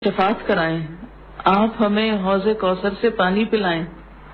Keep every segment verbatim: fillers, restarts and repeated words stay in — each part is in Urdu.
شفاعت کرائیں، آپ ہمیں حوض کوثر سے پانی پلائیں۔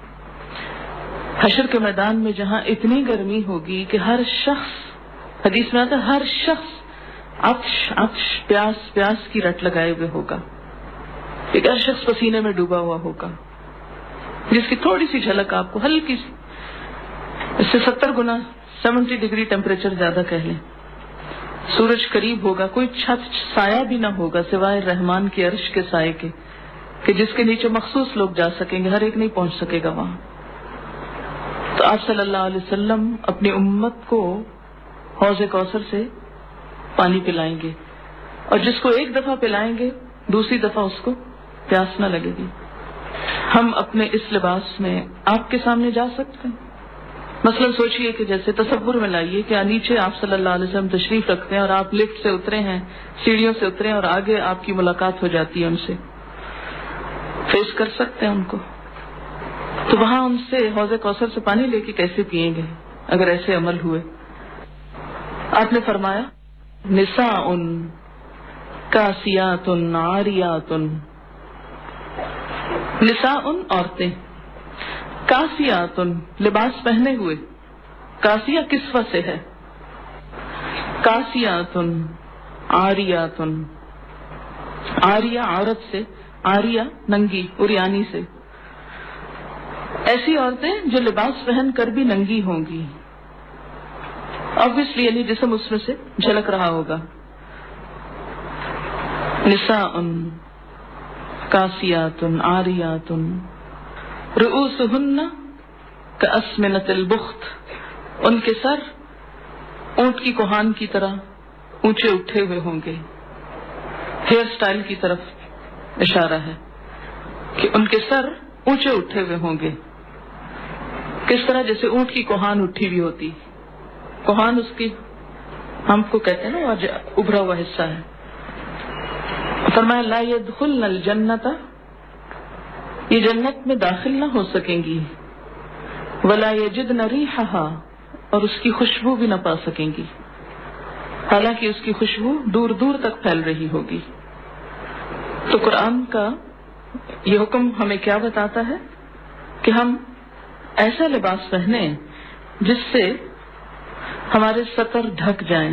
حشر کے میدان میں جہاں اتنی گرمی ہوگی کہ ہر شخص، حدیث میں آتا ہے ہر شخص عطش عطش پیاس پیاس کی رٹ لگائے ہوئے ہوگا، ایک ہر شخص پسینے میں ڈوبا ہوا ہوگا، جس کی تھوڑی سی جھلک آپ کو ہلکی سی، اس سے ستر گنا سیونٹی ڈگری ٹیمپریچر زیادہ کہہ لیں۔ سورج قریب ہوگا، کوئی چھت سایہ بھی نہ ہوگا سوائے رحمان کی عرش کے سائے کے، کہ جس کے نیچے مخصوص لوگ جا سکیں گے، ہر ایک نہیں پہنچ سکے گا وہاں۔ تو آپ صلی اللہ علیہ وسلم اپنی امت کو حوض کوثر سے پانی پلائیں گے، اور جس کو ایک دفعہ پلائیں گے دوسری دفعہ اس کو پیاس نہ لگے گی۔ ہم اپنے اس لباس میں آپ کے سامنے جا سکتے ہیں؟ مثلا سوچئے کہ جیسے تصور میں لائیے کہ نیچے آپ صلی اللہ علیہ وسلم تشریف رکھتے ہیں اور آپ لفٹ سے اترے ہیں، سیڑھیوں سے اترے ہیں، اور آگے آپ کی ملاقات ہو جاتی ہے ان سے، فیس کر سکتے ہیں ان کو؟ تو وہاں ان سے حوض کوثر سے پانی لے کے کیسے پیئیں گے اگر ایسے عمل ہوئے؟ آپ نے فرمایا نساء کاسیات عاریات، نساء عورتیں، کاسیات لباس پہنے ہوئے، کاسیہ کسوہ سے ہے، کاسیات عاریات، عاریہ عورت سے، عاریہ ننگی عریانی سے، ایسی عورتیں جو لباس پہن کر بھی ننگی ہوں گی، obviously یعنی جسم اس میں سے جھلک رہا ہوگا۔ نساء کاسیات عاریات رؤوسہن کاسمنۃ البخت، ان کے سر اونٹ کی کوہان کی طرح اونچے اٹھے ہوئے ہوں گے۔ ہیئر سٹائل کی طرف اشارہ ہے کہ ان کے سر اونچے اٹھے ہوئے ہوں گے، کس طرح؟ جیسے اونٹ کی کوہان اٹھی ہوئی ہوتی، کوہان اس کی ہم کو کہتے ہیں نا آج ابھرا ہوا حصہ ہے۔ فرمایا لا يدخلن الجنۃ، یہ جنت میں داخل نہ ہو سکیں گی، ولا یجدن ریحھا، اور اس کی خوشبو بھی نہ پا سکیں گی، حالانکہ اس کی خوشبو دور دور تک پھیل رہی ہوگی۔ تو قرآن کا یہ حکم ہمیں کیا بتاتا ہے کہ ہم ایسا لباس پہنیں جس سے ہمارے سطر ڈھک جائیں۔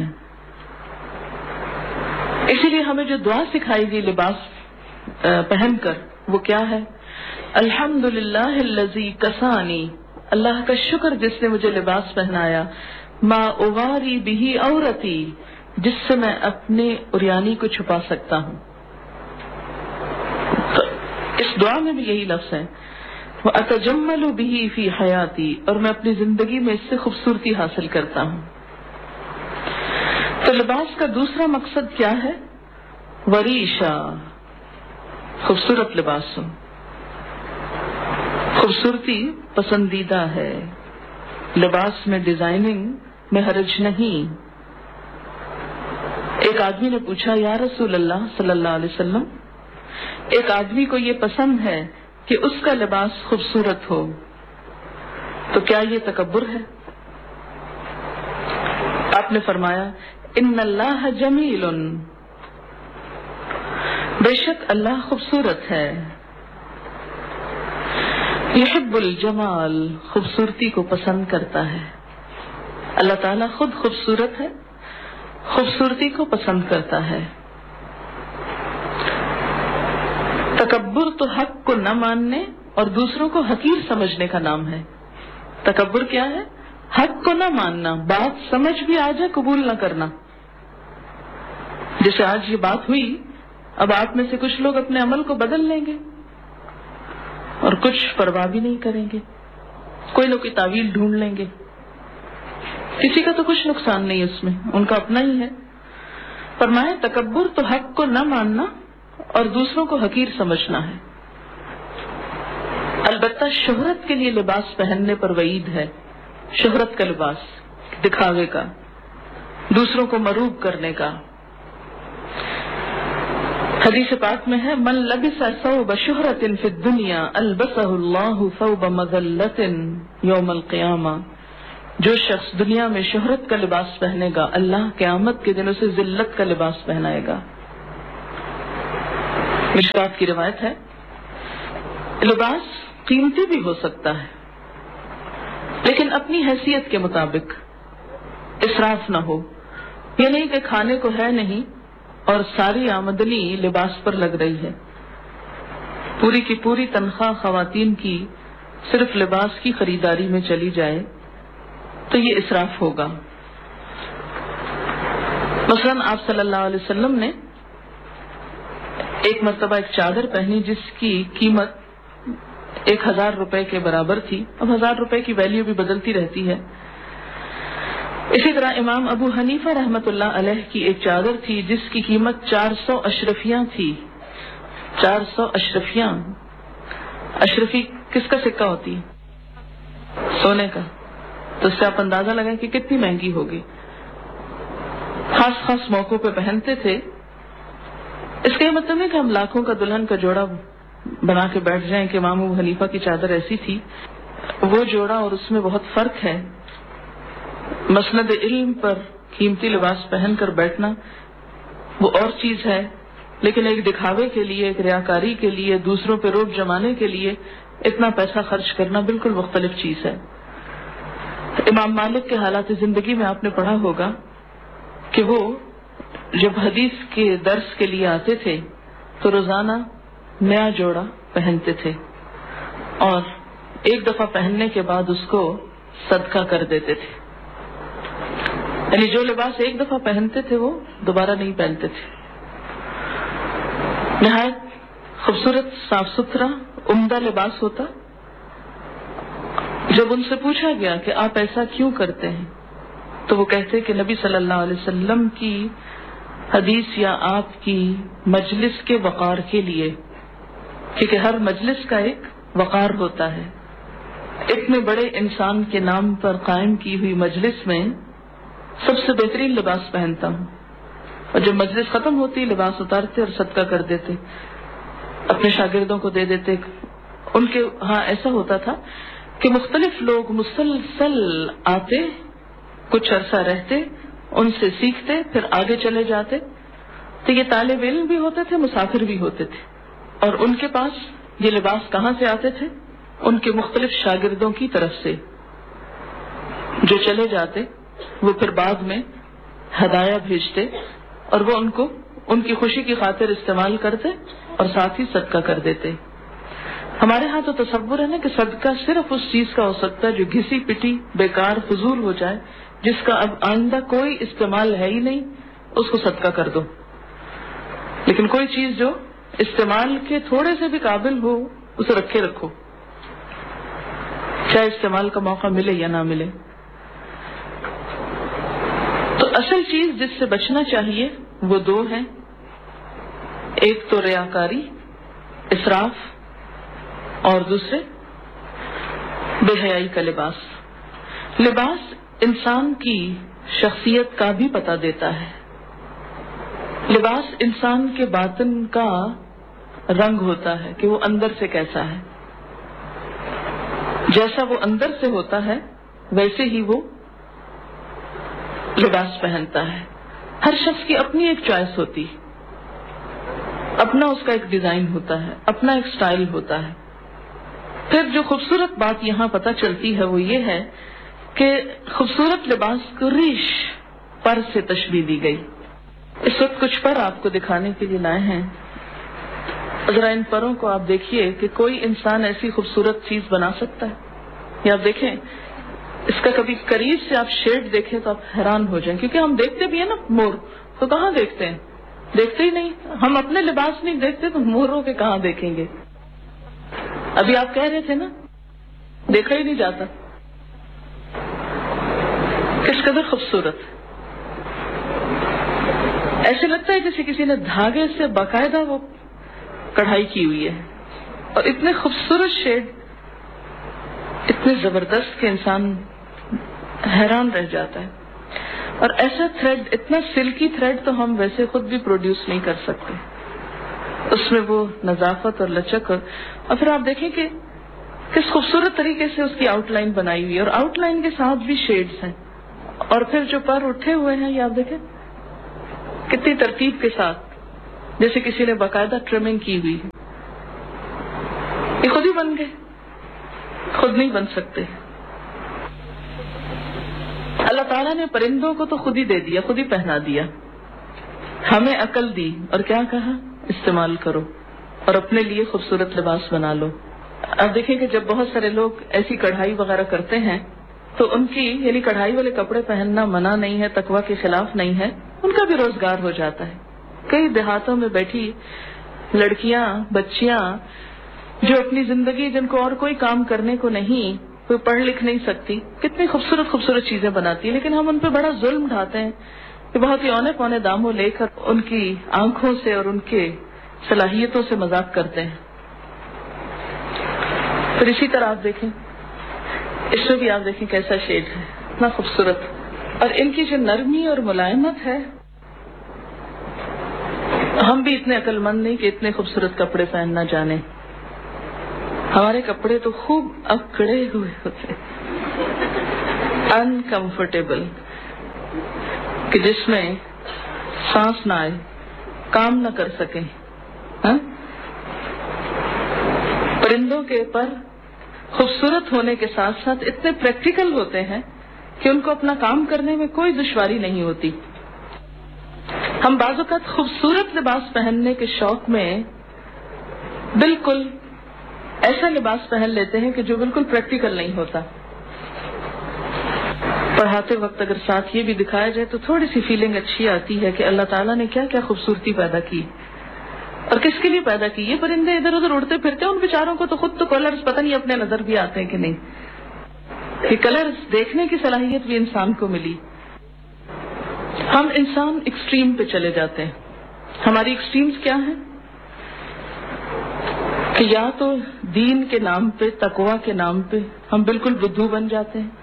اسی لیے ہمیں جو دعا سکھائی گئی لباس پہن کر وہ کیا ہے؟ الحمد للہ الذی کسانی، اللہ کا شکر جس نے مجھے لباس پہنایا، ما اواری بہ عورتی، جس سے میں اپنے عریانی کو چھپا سکتا ہوں۔ تو اس دعا میں بھی یہی لفظ ہے، واتجمل بہ فی حیاتی، اور میں اپنی زندگی میں اس سے خوبصورتی حاصل کرتا ہوں۔ تو لباس کا دوسرا مقصد کیا ہے؟ وریشا، خوبصورت لباس ہو، خوبصورتی پسندیدہ ہے، لباس میں ڈیزائننگ میں حرج نہیں۔ ایک آدمی نے پوچھا یا رسول اللہ صلی اللہ علیہ وسلم، ایک آدمی کو یہ پسند ہے کہ اس کا لباس خوبصورت ہو، تو کیا یہ تکبر ہے؟ آپ نے فرمایا ان اللہ جمیل، بے شک اللہ خوبصورت ہے، یحب الجمال، خوبصورتی کو پسند کرتا ہے۔ اللہ تعالیٰ خود خوبصورت ہے، خوبصورتی کو پسند کرتا ہے۔ تکبر تو حق کو نہ ماننے اور دوسروں کو حقیر سمجھنے کا نام ہے۔ تکبر کیا ہے؟ حق کو نہ ماننا، بات سمجھ بھی آ جائے قبول نہ کرنا۔ جیسے آج یہ بات ہوئی، اب آپ میں سے کچھ لوگ اپنے عمل کو بدل لیں گے اور کچھ پرواہ بھی نہیں کریں گے، کوئی نہ کوئی تعویل ڈھونڈ لیں گے، کسی کا تو کچھ نقصان نہیں اس میں، ان کا اپنا ہی ہے۔ فرمایا تکبر تو حق کو نہ ماننا اور دوسروں کو حقیر سمجھنا ہے۔ البتہ شہرت کے لیے لباس پہننے پر وعید ہے، شہرت کا لباس، دکھاوے کا، دوسروں کو مروب کرنے کا۔ حدیث پاک میں ہے من لبس ثوب شہرت فی الدنیا البسہ اللہ ثوب مذلۃ یوم القیامہ، جو شخص دنیا میں شہرت کا لباس پہنے گا اللہ قیامت کے دن اسے ذلت کا لباس پہنائے گا۔ مشکات کی روایت ہے، لباس قیمتی بھی ہو سکتا ہے لیکن اپنی حیثیت کے مطابق، اسراف نہ ہو. یہ نہیں کہ کھانے کو ہے نہیں اور ساری آمدنی لباس پر لگ رہی ہے. پوری کی پوری تنخواہ خواتین کی صرف لباس کی خریداری میں چلی جائے تو یہ اسراف ہوگا. مثلاً آپ صلی اللہ علیہ وسلم نے ایک مرتبہ ایک چادر پہنی جس کی قیمت ایک ہزار روپے کے برابر تھی. اب ہزار روپے کی ویلیو بھی بدلتی رہتی ہے. اسی طرح امام ابو حنیفہ رحمت اللہ علیہ کی ایک چادر تھی جس کی قیمت چار سو اشرفیاں تھی. چار سو اشرفیاں. اشرفی کس کا سکہ ہوتی ہے؟ سونے کا. تو اس سے آپ اندازہ لگائیں کہ کتنی مہنگی ہوگی. خاص خاص موقعوں پہ پہنتے تھے. اس کا یہ مطلب ہے کہ ہم لاکھوں کا دلہن کا جوڑا بنا کے بیٹھ جائیں کہ امام ابو حنیفہ کی چادر ایسی تھی. وہ جوڑا اور اس میں بہت فرق ہے. مسند علم پر قیمتی لباس پہن کر بیٹھنا وہ اور چیز ہے، لیکن ایک دکھاوے کے لیے، ایک ریاکاری کے لیے، دوسروں پہ روب جمانے کے لیے اتنا پیسہ خرچ کرنا بالکل مختلف چیز ہے. امام مالک کے حالات زندگی میں آپ نے پڑھا ہوگا کہ وہ جب حدیث کے درس کے لیے آتے تھے تو روزانہ نیا جوڑا پہنتے تھے اور ایک دفعہ پہننے کے بعد اس کو صدقہ کر دیتے تھے. یعنی جو لباس ایک دفعہ پہنتے تھے وہ دوبارہ نہیں پہنتے تھے. نہایت خوبصورت، صاف ستھرا، عمدہ لباس ہوتا. جب ان سے پوچھا گیا کہ آپ ایسا کیوں کرتے ہیں تو وہ کہتے کہ نبی صلی اللہ علیہ وسلم کی حدیث یا آپ کی مجلس کے وقار کے لیے، کیونکہ ہر مجلس کا ایک وقار ہوتا ہے. اتنے بڑے انسان کے نام پر قائم کی ہوئی مجلس میں سب سے بہترین لباس پہنتا ہوں. اور جب مجلس ختم ہوتی لباس اتارتے اور صدقہ کر دیتے، اپنے شاگردوں کو دے دیتے. ان کے ہاں ایسا ہوتا تھا کہ مختلف لوگ مسلسل آتے، کچھ عرصہ رہتے، ان سے سیکھتے، پھر آگے چلے جاتے. تو یہ طالب علم بھی ہوتے تھے، مسافر بھی ہوتے تھے. اور ان کے پاس یہ لباس کہاں سے آتے تھے؟ ان کے مختلف شاگردوں کی طرف سے جو چلے جاتے. وہ پھر بعد میں ہدایہ بھیجتے اور وہ ان کو ان کی خوشی کی خاطر استعمال کرتے اور ساتھ ہی صدقہ کر دیتے. ہمارے ہاں تو تصور ہے نا کہ صدقہ صرف اس چیز کا ہو سکتا ہے جو گھسی پٹی، بیکار، فضول ہو جائے، جس کا اب آئندہ کوئی استعمال ہے ہی نہیں، اس کو صدقہ کر دو. لیکن کوئی چیز جو استعمال کے تھوڑے سے بھی قابل ہو اسے رکھے رکھو، چاہے استعمال کا موقع ملے یا نہ ملے. تو اصل چیز جس سے بچنا چاہیے وہ دو ہیں. ایک تو ریاکاری، اسراف، اور دوسرے بے حیائی کا لباس. لباس انسان کی شخصیت کا بھی پتہ دیتا ہے. لباس انسان کے باطن کا رنگ ہوتا ہے کہ وہ اندر سے کیسا ہے. جیسا وہ اندر سے ہوتا ہے ویسے ہی وہ لباس پہنتا ہے. ہر شخص کی اپنی ایک چوائس ہوتی، اپنا اس کا ایک ڈیزائن ہوتا ہے، اپنا ایک سٹائل ہوتا ہے. پھر جو خوبصورت بات یہاں پتہ چلتی ہے وہ یہ ہے کہ خوبصورت لباس کو ریش، پر سے تشبیہ دی گئی. اس وقت کچھ پر آپ کو دکھانے کے لیے لائے ہیں. ذرا ان پروں کو آپ دیکھیے کہ کوئی انسان ایسی خوبصورت چیز بنا سکتا ہے. یہ آپ دیکھیں، اس کا کبھی قریب سے آپ شیڈ دیکھیں تو آپ حیران ہو جائیں. کیونکہ ہم دیکھتے بھی ہیں نا مور، تو کہاں دیکھتے ہیں؟ دیکھتے ہی نہیں. ہم اپنے لباس نہیں دیکھتے تو موروں کے کہاں دیکھیں گے؟ ابھی آپ کہہ رہے تھے نا، دیکھا ہی نہیں جاتا. کس قدر خوبصورت، ایسے لگتا ہے جیسے کسی نے دھاگے سے باقاعدہ وہ کڑھائی کی ہوئی ہے. اور اتنے خوبصورت شیڈ، اتنے زبردست کہ انسان حیران رہ جاتا ہے. اور ایسا تھریڈ، اتنا سلکی تھریڈ تو ہم ویسے خود بھی پروڈیوس نہیں کر سکتے. اس میں وہ نظافت اور لچک، اور پھر آپ دیکھیں کہ کس خوبصورت طریقے سے اس کی آؤٹ لائن بنائی ہوئی ہے، اور آؤٹ لائن کے ساتھ بھی شیڈز ہیں. اور پھر جو پر اٹھے ہوئے ہیں یہ آپ دیکھیں کتنی ترتیب کے ساتھ. جیسے کسی نے باقاعدہ ٹرمنگ کی ہوئی. یہ خود ہی بن گئے, خود نہیں بن سکتے. اللہ تعالیٰ نے پرندوں کو تو خود ہی دے دیا, خود ہی پہنا دیا. ہمیں عقل دی اور کیا کہا, استعمال کرو اور اپنے لیے خوبصورت لباس بنا لو. اب دیکھیں کہ جب بہت سارے لوگ ایسی کڑھائی وغیرہ کرتے ہیں تو ان کی یعنی کڑھائی والے کپڑے پہننا منع نہیں ہے, تقویٰ کے خلاف نہیں ہے, ان کا بھی روزگار ہو جاتا ہے. کئی دیہاتوں میں بیٹھی لڑکیاں, بچیاں جو اپنی زندگی, جن کو اور کوئی کام کرنے کو نہیں, کوئی پڑھ لکھ نہیں سکتی, کتنی خوبصورت خوبصورت چیزیں بناتی ہیں, لیکن ہم ان پہ بڑا ظلم ڈھاتے ہیں کہ بہت ہی اونے پونے داموں لے کر ان کی آنکھوں سے اور ان کے صلاحیتوں سے مذاق کرتے ہیں. پھر اسی طرح آپ دیکھیں, اس میں بھی آپ دیکھیں کیسا شیڈ ہے, اتنا خوبصورت, اور ان کی جو نرمی اور ملائمت ہے. ہم بھی اتنے عقل مند نہیں کہ اتنے خوبصورت کپڑے پہننا جانے. ہمارے کپڑے تو خوب اکڑے ہوئے ہوتے, انکمفرٹیبل, کہ جس میں سانس نہ آئے, کام نہ کر سکیں. ہاں؟ پرندوں کے پر خوبصورت ہونے کے ساتھ ساتھ اتنے پریکٹیکل ہوتے ہیں کہ ان کو اپنا کام کرنے میں کوئی دشواری نہیں ہوتی. ہم بعض اوقات خوبصورت لباس پہننے کے شوق میں بالکل ایسا لباس پہن لیتے ہیں کہ جو بالکل پریکٹیکل نہیں ہوتا. پڑھاتے وقت اگر ساتھ یہ بھی دکھایا جائے تو تھوڑی سی فیلنگ اچھی آتی ہے کہ اللہ تعالیٰ نے کیا کیا خوبصورتی پیدا کی اور کس کے لیے پیدا کی. یہ پرندے ادھر ادھر اڑتے پھرتے ہیں, ان بیچاروں کو تو خود تو کلرز پتہ نہیں اپنے نظر بھی آتے ہیں کہ نہیں. یہ کلرز دیکھنے کی صلاحیت بھی انسان کو ملی. ہم انسان ایکسٹریم پہ چلے جاتے ہیں. ہماری ایکسٹریمز کیا ہیں کہ یا تو دین کے نام پہ, تقویٰ کے نام پہ ہم بالکل بدھو بن جاتے ہیں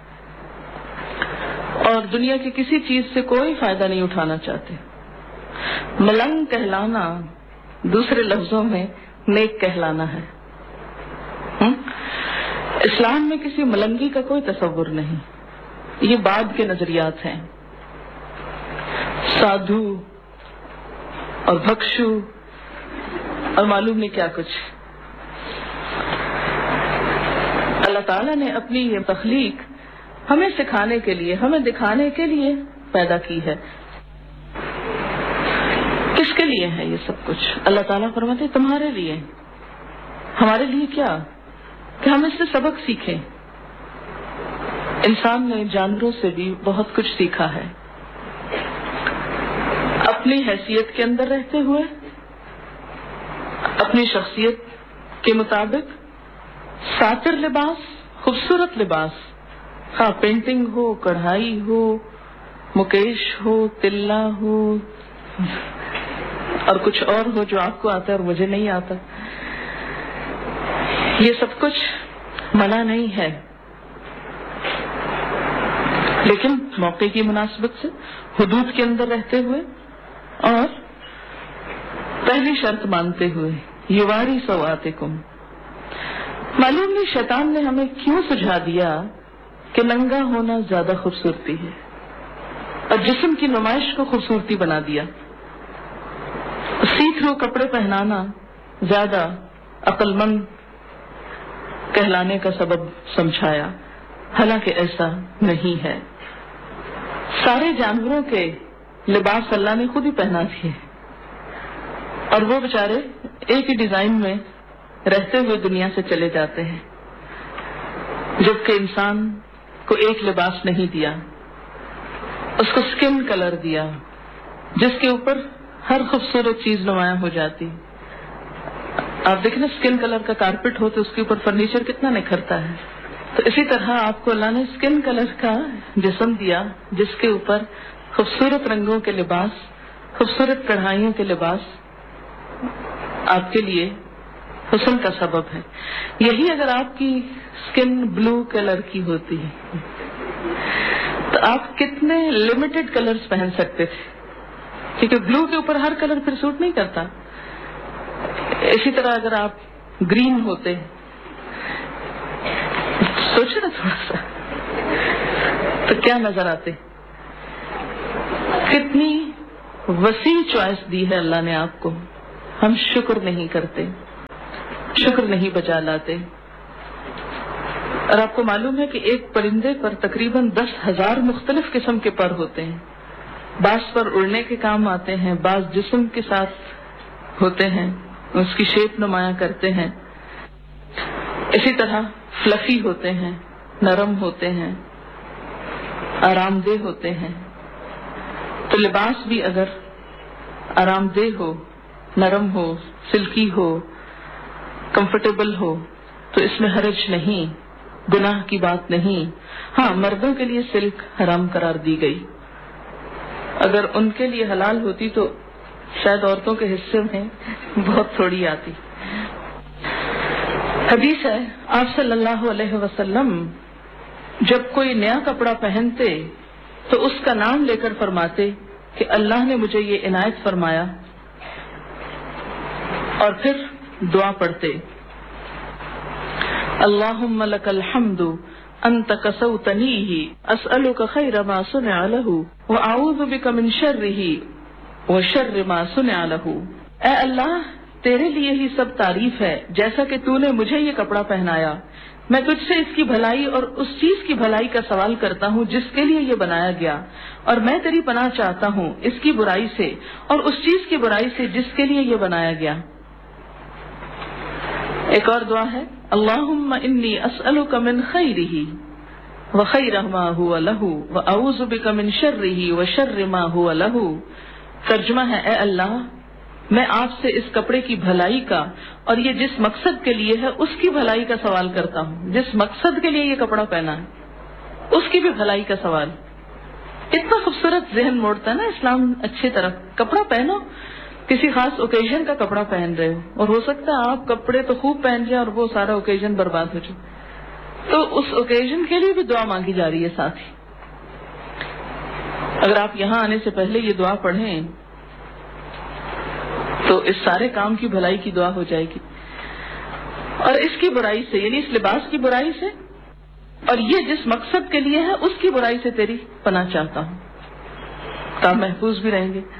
اور دنیا کی کسی چیز سے کوئی فائدہ نہیں اٹھانا چاہتے. ملنگ کہلانا دوسرے لفظوں میں نیک کہلانا ہے. اسلام میں کسی ملنگی کا کوئی تصور نہیں, یہ بعد کے نظریات ہیں. سادھو اور بھکشو اور معلوم نہیں کیا کچھ. اللہ تعالیٰ نے اپنی یہ تخلیق ہمیں سکھانے کے لیے, ہمیں دکھانے کے لیے پیدا کی ہے. کس کے لیے ہے یہ سب کچھ؟ اللہ تعالیٰ فرماتے ہیں تمہارے لیے. ہمارے لیے کیا؟ کہ ہم اس سے سبق سیکھیں. انسان نے جانوروں سے بھی بہت کچھ سیکھا ہے. اپنی حیثیت کے اندر رہتے ہوئے, اپنی شخصیت کے مطابق ساتر لباس, خوبصورت لباس, خواہ پینٹنگ ہو, کڑھائی ہو, مکیش ہو, تلا ہو اور کچھ اور ہو جو آپ کو آتا ہے اور مجھے نہیں آتا, یہ سب کچھ منع نہیں ہے. لیکن موقع کی مناسبت سے حدود کے اندر رہتے ہوئے اور پہلی شرط مانتے ہوئے, یواری سواتکم. معلوم نہیں شیطان نے ہمیں کیوں سجھا دیا کہ ننگا ہونا زیادہ خوبصورتی ہے اور جسم کی نمائش کو خوبصورتی بنا دیا. سی تھرو کپڑے پہنانا زیادہ عقل مند کہلانے کا سبب سمجھایا, حالانکہ ایسا نہیں ہے. سارے جانوروں کے لباس اللہ نے خود ہی پہنا دیے اور وہ بیچارے ایک ہی ڈیزائن میں رہتے ہوئے دنیا سے چلے جاتے ہیں, جبکہ انسان کو ایک لباس نہیں دیا, اس کو سکن کلر دیا جس کے اوپر ہر خوبصورت چیز نمایاں ہو جاتی. آپ دیکھیں نا, سکن کلر کا کارپیٹ ہو تو اس کے اوپر فرنیچر کتنا نکھرتا ہے. تو اسی طرح آپ کو اللہ نے سکن کلر کا جسم دیا جس کے اوپر خوبصورت رنگوں کے لباس, خوبصورت کڑھائیوں کے لباس آپ کے لیے حسن کا سبب ہے. یہی اگر آپ کی سکن بلو کلر کی ہوتی ہے تو آپ کتنے لمیٹڈ کلرز پہن سکتے تھے, کیونکہ بلو کے اوپر ہر کلر پھر سوٹ نہیں کرتا. اسی طرح اگر آپ گرین ہوتے, سوچے نا تھوڑا سا, تو کیا نظر آتے. کتنی وسیع چوائس دی ہے اللہ نے آپ کو. ہم شکر نہیں کرتے، شکر نہیں بجا لاتے. اور آپ کو معلوم ہے کہ ایک پرندے پر تقریباً دس ہزار مختلف قسم کے پر ہوتے ہیں. بعض پر اڑنے کے کام آتے ہیں، بعض جسم کے ساتھ ہوتے ہیں، اس کی شیپ نمایاں کرتے ہیں. اسی طرح فلفی ہوتے ہیں، نرم ہوتے ہیں، آرام دہ ہوتے ہیں. تو لباس بھی اگر آرام دہ ہو، نرم ہو، سلکی ہو، کمفرٹیبل ہو تو اس میں حرج نہیں، گناہ کی بات نہیں. ہاں، مردوں کے لیے سلک حرام قرار دی گئی. اگر ان کے لیے حلال ہوتی تو شاید عورتوں کے حصے میں بہت تھوڑی آتی. حدیث ہے آپ صلی اللہ علیہ وسلم جب کوئی نیا کپڑا پہنتے تو اس کا نام لے کر فرماتے کہ اللہ نے مجھے یہ عنایت فرمایا، اور پھر دعا پڑھتے اللہم لک الحمد انت کسوتنیہ اسألک خیر ما صنع لہ واعوذ بک من شرہ وشر ما صنع لہ. اے اللہ، تیرے لیے ہی سب تعریف ہے، جیسا کہ تو نے مجھے یہ کپڑا پہنایا، میں تجھ سے اس کی بھلائی اور اس چیز کی بھلائی کا سوال کرتا ہوں جس کے لیے یہ بنایا گیا، اور میں تیری پناہ چاہتا ہوں اس کی برائی سے اور اس چیز کی برائی سے جس کے لیے یہ بنایا گیا. ایک اور دعا ہے اللہم انی اسألک من خیرہ وخیر ما ہوا لہ واعوذ بک من شرہ وشر ما ہوا لہ. ترجمہ ہے اے اللہ، میں آپ سے اس کپڑے کی بھلائی کا اور یہ جس مقصد کے لیے ہے اس کی بھلائی کا سوال کرتا ہوں. جس مقصد کے لیے یہ کپڑا پہنا ہے اس کی بھی بھلائی کا سوال. اتنا خوبصورت ذہن موڑتا ہے نا اسلام اچھی طرح. کپڑا پہنو، کسی خاص اوکیزن کا کپڑا پہن رہے ہو، اور ہو سکتا ہے آپ کپڑے تو خوب پہن جائیں اور وہ سارا اوکیزن برباد ہو جائے، تو اس اوکیزن کے لیے بھی دعا مانگی جا رہی ہے ساتھ ہی. اگر آپ یہاں آنے سے پہلے یہ دعا پڑھیں تو اس سارے کام کی بھلائی کی دعا ہو جائے گی، اور اس کی برائی سے یعنی اس لباس کی برائی سے اور یہ جس مقصد کے لیے ہے اس کی برائی سے تیری پناہ چاہتا ہوں، تو محفوظ بھی رہیں گے.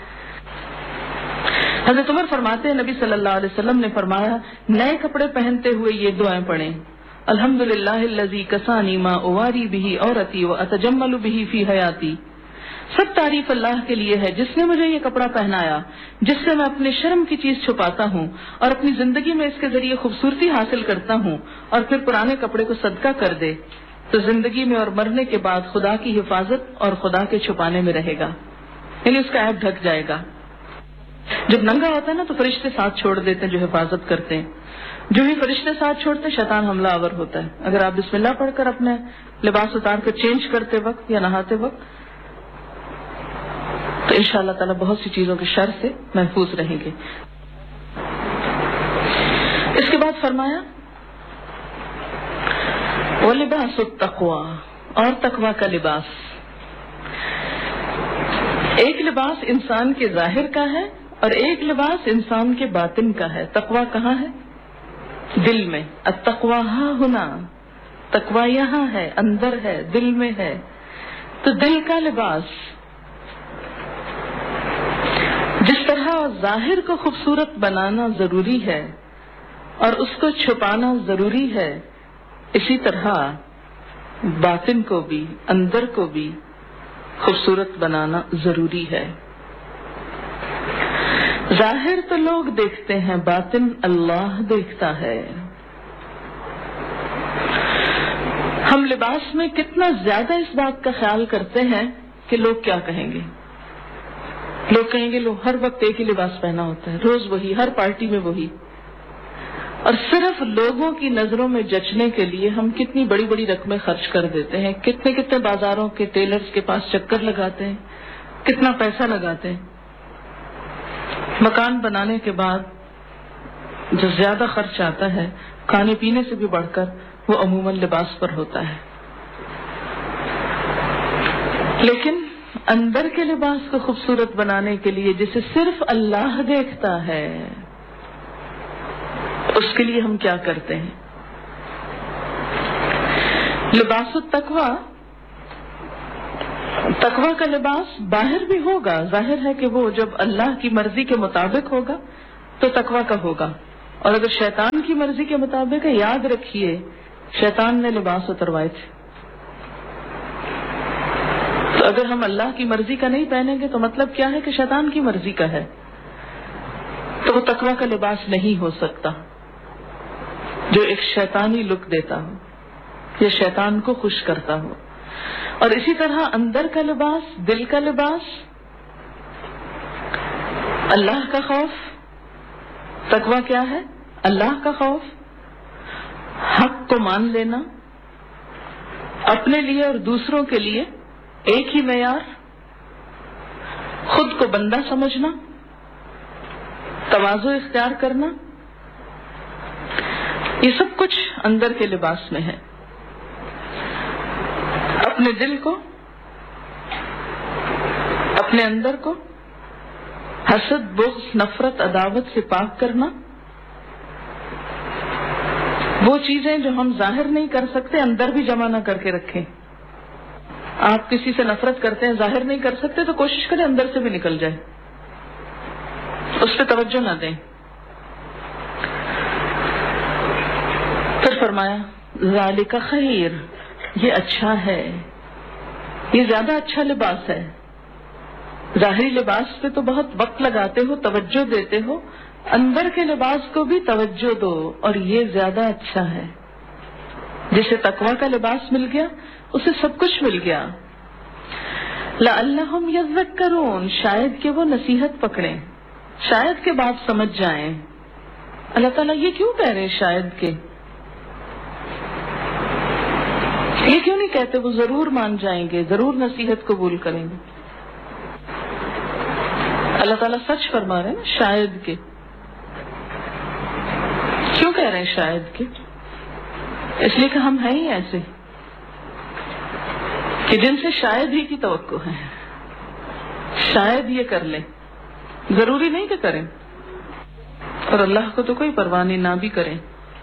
حضرت عمر فرماتے ہیں نبی صلی اللہ علیہ وسلم نے فرمایا نئے کپڑے پہنتے ہوئے یہ دعائیں پڑھیں الحمدللہ الذی کسانی ما اواری بہ عورتی واتجمل بہ فی حیاتی. سب تعریف اللہ کے لیے ہے جس نے مجھے یہ کپڑا پہنایا جس سے میں اپنے شرم کی چیز چھپاتا ہوں اور اپنی زندگی میں اس کے ذریعے خوبصورتی حاصل کرتا ہوں، اور پھر پرانے کپڑے کو صدقہ کر دے تو زندگی میں اور مرنے کے بعد خدا کی حفاظت اور خدا کے چھپانے میں رہے گا، یعنی اس کا عیب ڈھک جائے گا. جب ننگا ہوتا ہے نا تو فرشتے ساتھ چھوڑ دیتے ہیں جو حفاظت کرتے ہیں. جو ہی فرشتے ساتھ چھوڑتے ہیں شیطان حملہ آور ہوتا ہے. اگر آپ بسم اللہ پڑھ کر اپنے لباس اتار کر چینج کرتے وقت یا نہاتے وقت تو انشاءاللہ تعالی بہت سی چیزوں کے شر سے محفوظ رہیں گے. اس کے بعد فرمایا وَلِبَاسُ التَّقْوَى، اور تقوی کا لباس. ایک لباس انسان کے ظاہر کا ہے اور ایک لباس انسان کے باطن کا ہے. تقوی کہاں ہے؟ دل میں. التقوی ہاں ہونا، تقوی یہاں ہے، اندر ہے، دل میں ہے. تو دل کا لباس جس طرح ظاہر کو خوبصورت بنانا ضروری ہے اور اس کو چھپانا ضروری ہے، اسی طرح باطن کو بھی، اندر کو بھی خوبصورت بنانا ضروری ہے. ظاہر تو لوگ دیکھتے ہیں، باطن اللہ دیکھتا ہے. ہم لباس میں کتنا زیادہ اس بات کا خیال کرتے ہیں کہ لوگ کیا کہیں گے. لوگ کہیں گے لو ہر وقت ایک ہی لباس پہنا ہوتا ہے، روز وہی، ہر پارٹی میں وہی. اور صرف لوگوں کی نظروں میں جچنے کے لیے ہم کتنی بڑی بڑی رقمیں خرچ کر دیتے ہیں، کتنے کتنے بازاروں کے ٹیلرز کے پاس چکر لگاتے ہیں، کتنا پیسہ لگاتے ہیں. مکان بنانے کے بعد جو زیادہ خرچ آتا ہے کھانے پینے سے بھی بڑھ کر وہ عموماً لباس پر ہوتا ہے. لیکن اندر کے لباس کو خوبصورت بنانے کے لیے جسے صرف اللہ دیکھتا ہے اس کے لیے ہم کیا کرتے ہیں؟ لباس التقوی، تقوی کا لباس باہر بھی ہوگا. ظاہر ہے کہ وہ جب اللہ کی مرضی کے مطابق ہوگا تو تقویٰ کا ہوگا، اور اگر شیطان کی مرضی کے مطابق ہے، یاد رکھیے شیطان نے لباس اتروائے تھے، تو اگر ہم اللہ کی مرضی کا نہیں پہنیں گے تو مطلب کیا ہے کہ شیطان کی مرضی کا ہے، تو وہ تقویٰ کا لباس نہیں ہو سکتا جو ایک شیطانی لک دیتا ہو یا شیطان کو خوش کرتا ہو۔ اور اسی طرح اندر کا لباس، دل کا لباس، اللہ کا خوف۔ تقویٰ کیا ہے؟ اللہ کا خوف، حق کو مان لینا، اپنے لیے اور دوسروں کے لیے ایک ہی معیار، خود کو بندہ سمجھنا، تواضع اختیار کرنا، یہ سب کچھ اندر کے لباس میں ہے۔ اپنے دل کو، اپنے اندر کو حسد، بغض، نفرت، عداوت سے پاک کرنا، وہ چیزیں جو ہم ظاہر نہیں کر سکتے اندر بھی جمع نہ کر کے رکھیں۔ آپ کسی سے نفرت کرتے ہیں، ظاہر نہیں کر سکتے تو کوشش کریں اندر سے بھی نکل جائے، اس پہ توجہ نہ دیں۔ پھر فرمایا ذالک خیر، یہ اچھا ہے، یہ زیادہ اچھا لباس ہے۔ ظاہری لباس پہ تو بہت وقت لگاتے ہو، توجہ دیتے ہو، اندر کے لباس کو بھی توجہ دو، اور یہ زیادہ اچھا ہے۔ جسے تقویٰ کا لباس مل گیا اسے سب کچھ مل گیا۔ لعلہم یذکرون، شاید کہ وہ نصیحت پکڑیں، شاید کہ بات سمجھ جائیں۔ اللہ تعالیٰ یہ کیوں کہہ رہے ہیں شاید کہ؟ یہ کیوں نہیں کہتے وہ ضرور مان جائیں گے، ضرور نصیحت قبول کریں گے؟ اللہ تعالیٰ سچ فرما رہے ہیں شاید کہ، کیوں کہہ رہے ہیں شاید کہ؟ اس لیے کہ ہم ہیں ہی ایسے کہ جن سے شاید ہی کی توقع ہے، شاید یہ کر لیں، ضروری نہیں کہ کریں، اور اللہ کو تو کوئی پرواہ نہیں نہ بھی کریں،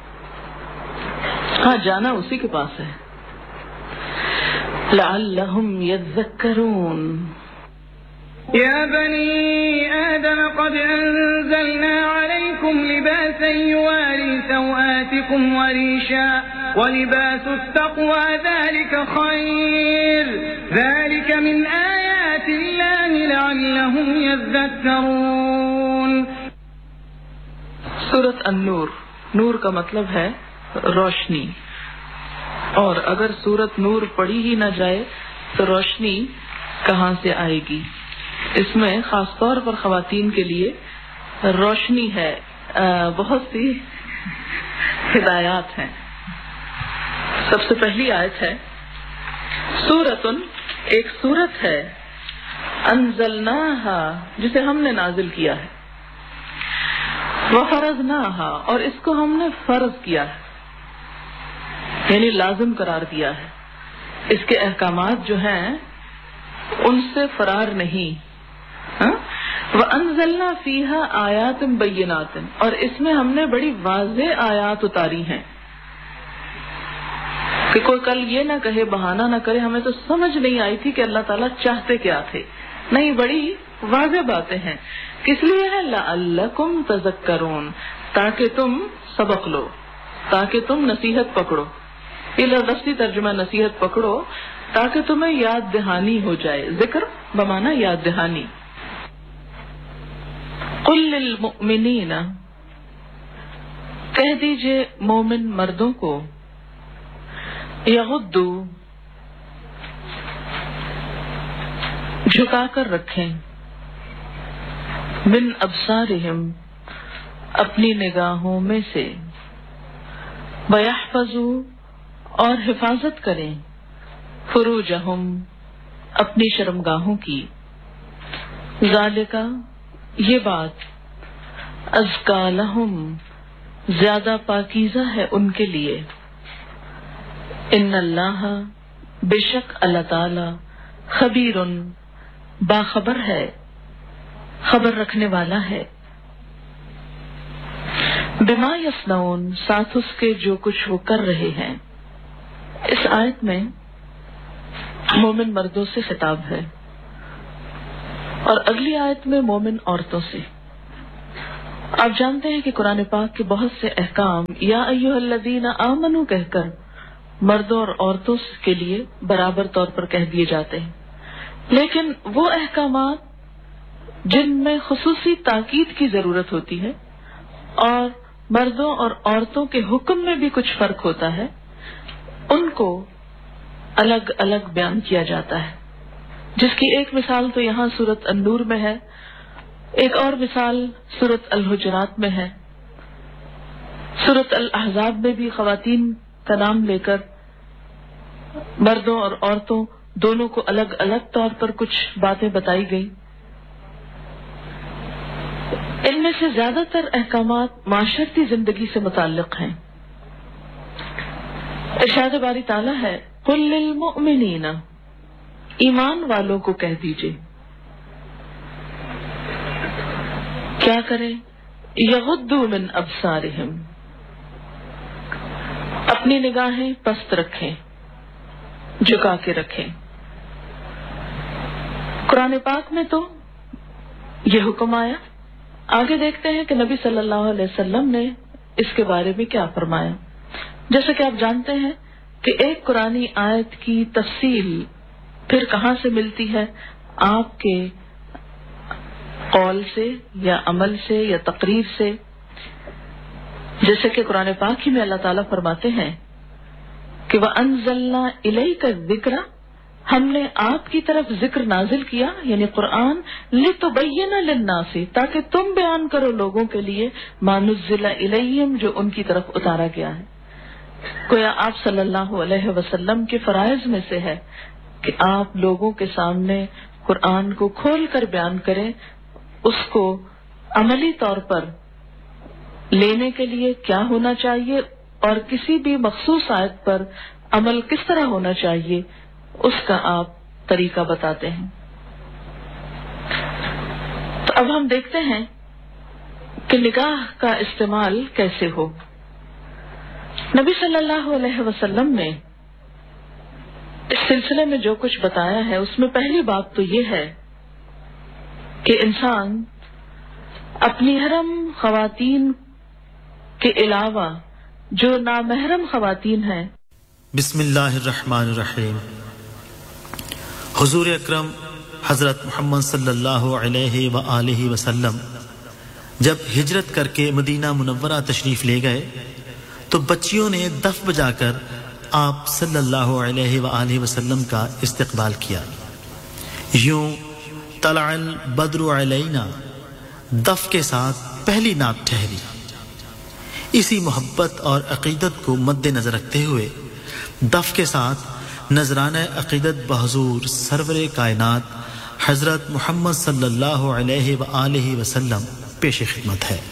ہاں جانا اسی کے پاس ہے۔ لعلہم یذکرون۔ يا بني آدم قد أنزلنا عليكم لباسا يواري سوآتكم وريشا ولباس التقوى ذلك خير ذلك من آيات الله لعلهم يذكرون۔ سورۃ النور، نور کا مطلب ہے روشنی، اور اگر سورۃ نور پڑھی ہی نہ جائے تو روشنی کہاں سے آئے گی؟ اس میں خاص طور پر خواتین کے لیے روشنی ہے، بہت سی ہدایات ہیں۔ سب سے پہلی آیت ہے سورتن، ایک سورت ہے، انزلناہا، جسے ہم نے نازل کیا ہے، وفرضناہا، اور اس کو ہم نے فرض کیا ہے، یعنی لازم قرار دیا ہے۔ اس کے احکامات جو ہیں ان سے فرار نہیں۔ وَأَنزَلْنَا فِيهَا آيَاتٍ بَيِّنَاتٍ، اور اس میں ہم نے بڑی واضح آیات اتاری ہیں کہ کوئی کل یہ نہ کہے، بہانہ نہ کرے ہمیں تو سمجھ نہیں آئی تھی کہ اللہ تعالیٰ چاہتے کیا تھے۔ نہیں، بڑی واضح باتیں ہیں۔ کس لیے ہے؟ لَعَلَّكُمْ تَذَكَّرُونَ، تاکہ تم سبق لو، تاکہ تم نصیحت پکڑو۔ یہ لفظی ترجمہ نصیحت پکڑو، تاکہ تمہیں یاد دہانی ہو جائے۔ ذکر بمانا یاد دہانی۔ قل للمؤمنین، کہہ دیجئے مومن مردوں کو، یغضوا، جھکا کر رکھیں، من ابصارہم، اپنی نگاہوں میں سے، ویحفظوا، اور حفاظت کریں، فروجہم، اپنی شرمگاہوں کی، ذالکا، یہ بات، ازکا لہم، زیادہ پاکیزہ ہے ان کے لیے، ان اللہ، بے شک اللہ تعالی، خبیر، باخبر ہے، خبر رکھنے والا ہے، بما یصنعون، ساتھ اس کے جو کچھ وہ کر رہے ہیں۔ اس آیت میں مومن مردوں سے خطاب ہے، اور اگلی آیت میں مومن عورتوں سے، آپ جانتے ہیں کہ قرآن پاک کے بہت سے احکام یا ایھا الذین آمنو کہہ کر مردوں اور عورتوں کے لیے برابر طور پر کہہ دیے جاتے ہیں، لیکن وہ احکامات جن میں خصوصی تاکید کی ضرورت ہوتی ہے اور مردوں اور عورتوں کے حکم میں بھی کچھ فرق ہوتا ہے، ان کو الگ الگ بیان کیا جاتا ہے، جس کی ایک مثال تو یہاں سورۃ النور میں ہے، ایک اور مثال سورۃ الحجرات میں ہے۔ سورۃ الاحزاب میں بھی خواتین کا نام لے کر مردوں اور عورتوں دونوں کو الگ الگ طور پر کچھ باتیں بتائی گئی۔ ان میں سے زیادہ تر احکامات معاشرتی زندگی سے متعلق ہیں۔ ارشاد باری تعالیٰ ہے قل للمؤمنین، ایمان والوں کو کہہ دیجئے کیا کریں، یغضوا من ابصارہم، اپنی نگاہیں پست رکھیں، جھکا کے رکھیں۔ قرآن پاک میں تو یہ حکم آیا، آگے دیکھتے ہیں کہ نبی صلی اللہ علیہ وسلم نے اس کے بارے میں کیا فرمایا۔ جیسا کہ آپ جانتے ہیں کہ ایک قرآنی آیت کی تفصیل پھر کہاں سے ملتی ہے؟ آپ کے قول سے یا عمل سے یا تقریر سے، جیسے کہ قرآن پاک ہی میں اللہ تعالیٰ فرماتے ہیں کہ وَأَنزَلْنَا إِلَيْكَ الذِّكْرَ، ہم نے آپ کی طرف ذکر نازل کیا یعنی قرآن، لِتُبَيِّنَ لِلنَّاسِ، تاکہ تم بیان کرو لوگوں کے لیے مَا نُزِّلَ إِلَيْهِمْ، جو ان کی طرف اتارا گیا ہے۔ گویا آپ صلی اللہ علیہ وسلم کے فرائض میں سے ہے کہ آپ لوگوں کے سامنے قرآن کو کھول کر بیان کریں، اس کو عملی طور پر لینے کے لیے کیا ہونا چاہیے اور کسی بھی مخصوص آیت پر عمل کس طرح ہونا چاہیے اس کا آپ طریقہ بتاتے ہیں۔ تو اب ہم دیکھتے ہیں کہ نگاہ کا استعمال کیسے ہو۔ نبی صلی اللہ علیہ وسلم نے اس سلسلے میں جو کچھ بتایا ہے اس میں پہلی بات تو یہ ہے کہ انسان اپنی محرم خواتین کے علاوہ جو نامحرم خواتین ہیں۔ بسم اللہ الرحمن الرحیم۔ حضور اکرم حضرت محمد صلی اللہ علیہ وآلہ وسلم جب ہجرت کر کے مدینہ منورہ تشریف لے گئے تو بچیوں نے دف بجا کر آپ صلی اللہ علیہ وآلہ وسلم کا استقبال کیا۔ یوں طلع البدر علینا دف کے ساتھ پہلی نعت ٹھہری۔ اسی محبت اور عقیدت کو مد نظر رکھتے ہوئے دف کے ساتھ نذرانہ عقیدت بحضور سرور کائنات حضرت محمد صلی اللہ علیہ وآلہ وسلم پیش خدمت ہے۔